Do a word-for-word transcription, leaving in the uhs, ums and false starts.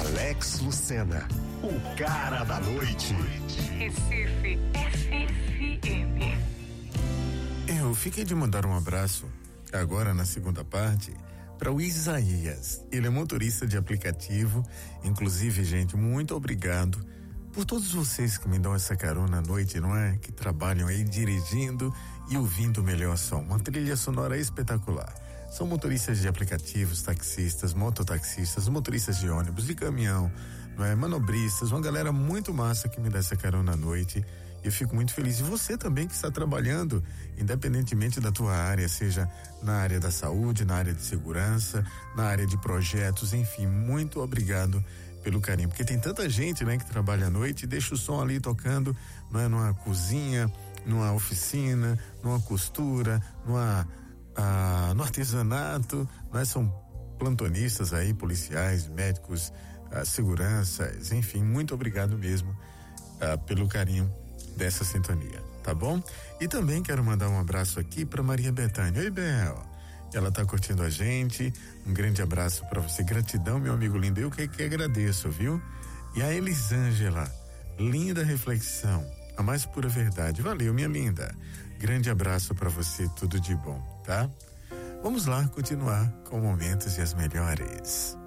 Alex Lucena, o cara da noite. Recife F M. Eu fiquei de mandar um abraço, agora na segunda parte, para o Isaías. Ele é motorista de aplicativo. Inclusive, gente, muito obrigado por todos vocês que me dão essa carona à noite, não é? Que trabalham aí dirigindo e ouvindo o melhor som. Uma trilha sonora espetacular. São motoristas de aplicativos, taxistas, mototaxistas, motoristas de ônibus, de caminhão, não é? Manobristas, uma galera muito massa que me dá essa carona à noite. Eu fico muito feliz. E você também que está trabalhando, independentemente da tua área, seja na área da saúde, na área de segurança, na área de projetos, enfim, muito obrigado pelo carinho, porque tem tanta gente, né, que trabalha à noite e deixa o som ali tocando, não é? Numa cozinha, numa oficina, numa costura, numa Ah, no artesanato, nós somos plantonistas aí, policiais, médicos, ah, seguranças, enfim, muito obrigado mesmo ah, pelo carinho dessa sintonia, tá bom? E também quero mandar um abraço aqui para Maria Bethânia. Oi, Bel, ela tá curtindo a gente, um grande abraço para você, gratidão, meu amigo lindo, eu que, que agradeço, viu? E a Elisângela, linda reflexão, a mais pura verdade, valeu, minha linda. Grande abraço para você, tudo de bom, tá? Vamos lá continuar com momentos e as melhores.